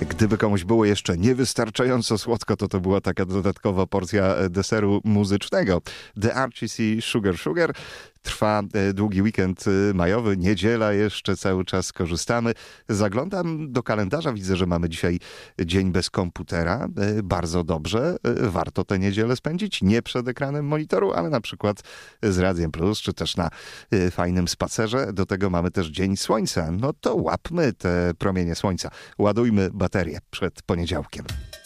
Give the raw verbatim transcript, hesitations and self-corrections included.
Gdyby komuś było jeszcze niewystarczająco słodko, to to była taka dodatkowa porcja deseru muzycznego. The R C C Sugar Sugar. Trwa długi weekend majowy, niedziela jeszcze cały czas korzystamy. Zaglądam do kalendarza, widzę, że mamy dzisiaj dzień bez komputera. Bardzo dobrze, warto tę niedzielę spędzić nie przed ekranem monitoru, ale na przykład z Radiem Plus, czy też na fajnym spacerze. Do tego mamy też dzień słońca. No to łapmy te promienie słońca. Ładujmy baterie przed poniedziałkiem.